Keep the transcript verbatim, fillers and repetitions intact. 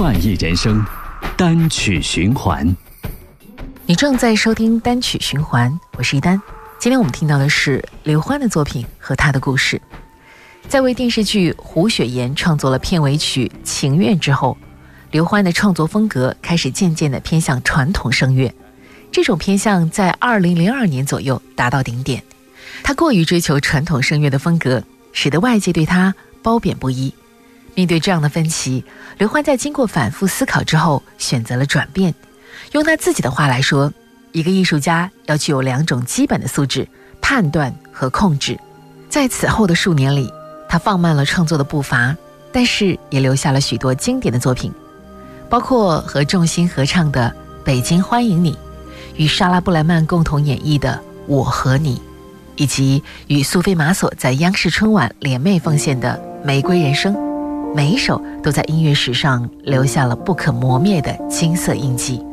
创意人生单曲循环。 你正在收听单曲循环，我是一丹。今天我们听到的是刘欢的作品和他的故事。在为电视剧《胡雪岩》创作了片尾曲《情愿》之后，刘欢的创作风格开始渐渐地偏向传统声乐。这种偏向在二零零二年左右达到顶点。他过于追求传统声乐的风格，使得外界对他褒贬不一。面对这样的分歧，刘欢在经过反复思考之后选择了转变。用他自己的话来说，一个艺术家要具有两种基本的素质：判断和控制。在此后的数年里，他放慢了创作的步伐，但是也留下了许多经典的作品，包括和众星合唱的《北京欢迎你》，与莎拉布莱曼共同演绎的《我和你》，以及与苏菲玛索在央视春晚联袂奉献的《玫瑰人生》，每一首都在音乐史上留下了不可磨灭的金色印记。